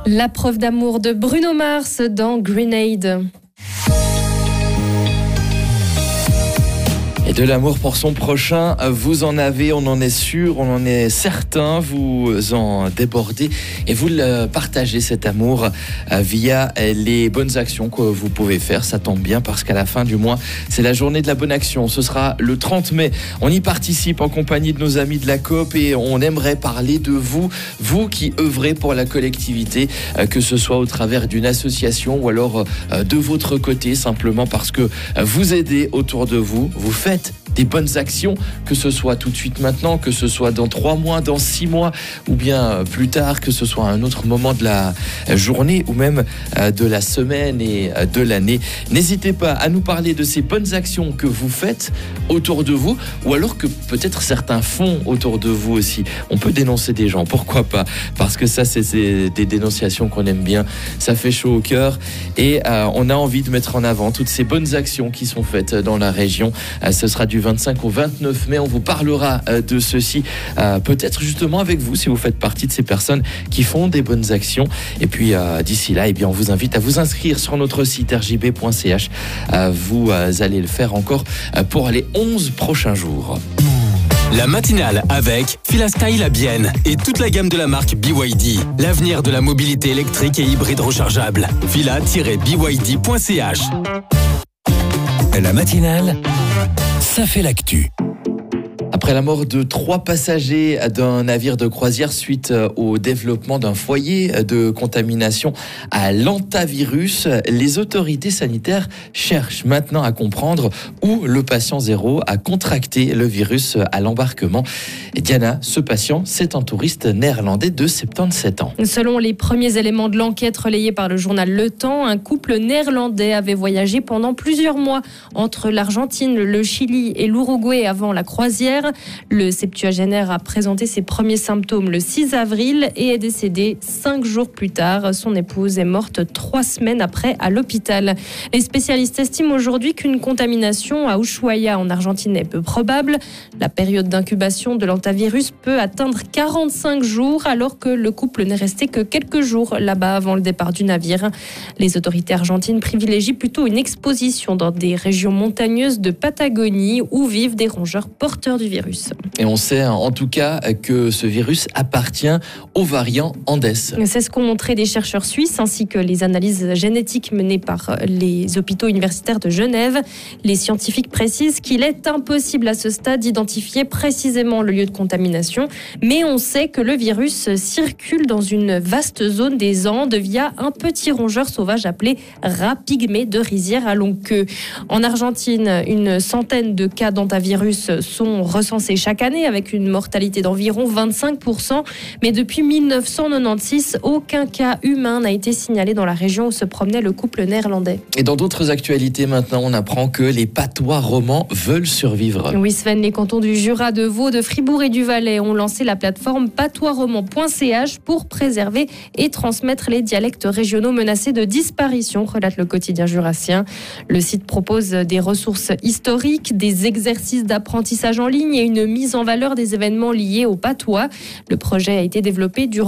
La preuve d'amour de Bruno Mars dans Grenade. Et de l'amour pour son prochain, vous en avez, on en est sûr, on en est certain, vous en débordez et vous le partagez cet amour via les bonnes actions que vous pouvez faire. Ça tombe bien parce qu'à la fin du mois, c'est la journée de la bonne action. Ce sera le 30 mai. On y participe en compagnie de nos amis de la COP et on aimerait parler de vous, vous qui œuvrez pour la collectivité, que ce soit au travers d'une association ou alors de votre côté, simplement parce que vous aidez autour de vous, vous faites des bonnes actions, que ce soit tout de suite maintenant, que ce soit dans 3 mois, dans 6 mois ou bien plus tard, que ce soit à un autre moment de la journée ou même de la semaine et de l'année. N'hésitez pas à nous parler de ces bonnes actions que vous faites autour de vous ou alors que peut-être certains font autour de vous aussi. On peut dénoncer des gens, pourquoi pas, parce que ça c'est des dénonciations qu'on aime bien, ça fait chaud au cœur et on a envie de mettre en avant toutes ces bonnes actions qui sont faites dans la région. Ce sera du 25 au 29 mai, on vous parlera de ceci, peut-être justement avec vous, si vous faites partie de ces personnes qui font des bonnes actions. Et puis d'ici là, on vous invite à vous inscrire sur notre site rjb.ch. Vous allez le faire encore pour les 11 prochains jours. La matinale avec Filastail à Bienne et toute la gamme de la marque BYD. L'avenir de la mobilité électrique et hybride rechargeable. fila-byd.ch. La matinale, ça fait l'actu. Après la mort de 3 passagers d'un navire de croisière suite au développement d'un foyer de contamination à l'hantavirus, les autorités sanitaires cherchent maintenant à comprendre où le patient zéro a contracté le virus à l'embarquement. Et Diana, ce patient, c'est un touriste néerlandais de 77 ans. Selon les premiers éléments de l'enquête relayés par le journal Le Temps, un couple néerlandais avait voyagé pendant plusieurs mois entre l'Argentine, le Chili et l'Uruguay avant la croisière. Le septuagénaire a présenté ses premiers symptômes le 6 avril et est décédé 5 jours plus tard. Son épouse est morte 3 semaines après à l'hôpital. Les spécialistes estiment aujourd'hui qu'une contamination à Ushuaia en Argentine est peu probable. La période d'incubation de l'hantavirus peut atteindre 45 jours alors que le couple n'est resté que quelques jours là-bas avant le départ du navire. Les autorités argentines privilégient plutôt une exposition dans des régions montagneuses de Patagonie où vivent des rongeurs porteurs du virus. Et on sait en tout cas que ce virus appartient au variant Andes. C'est ce qu'ont montré des chercheurs suisses ainsi que les analyses génétiques menées par les hôpitaux universitaires de Genève. Les scientifiques précisent qu'il est impossible à ce stade d'identifier précisément le lieu de contamination, mais on sait que le virus circule dans une vaste zone des Andes via un petit rongeur sauvage appelé rat pygmée de rizière à longue queue. En Argentine, une centaine de cas d'hantavirus sont recensés chaque année avec une mortalité d'environ 25%. Mais depuis 1996, aucun cas humain n'a été signalé dans la région où se promenait le couple néerlandais. Et dans d'autres actualités maintenant, on apprend que les patois romans veulent survivre. Oui Sven, les cantons du Jura, de Vaud, de Fribourg et du Valais ont lancé la plateforme patoisromans.ch pour préserver et transmettre les dialectes régionaux menacés de disparition, relate le quotidien jurassien. Le site propose des ressources historiques, des exercices d'apprentissage en ligne et une mise en valeur des événements liés au patois. Le projet a été développé durant